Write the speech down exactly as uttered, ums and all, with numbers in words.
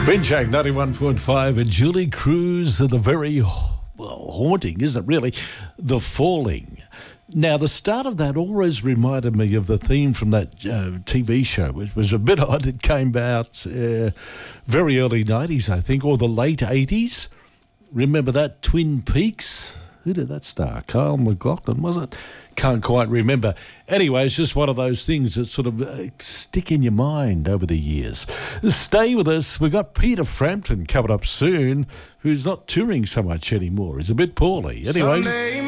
Binchak ninety-one point five and Julie Cruz and the very, well, haunting, isn't it really? The Falling. Now, the start of that always reminded me of the theme from that uh, T V show, which was a bit odd. It came out uh, very early nineties, I think, or the late eighties. Remember that? Twin Peaks? Who did that star? Kyle MacLachlan, was it? Can't quite remember. Anyway, it's just one of those things that sort of uh, stick in your mind over the years. Stay with us. We've got Peter Frampton coming up soon, who's not touring so much anymore. He's a bit poorly. Anyway... Sunday.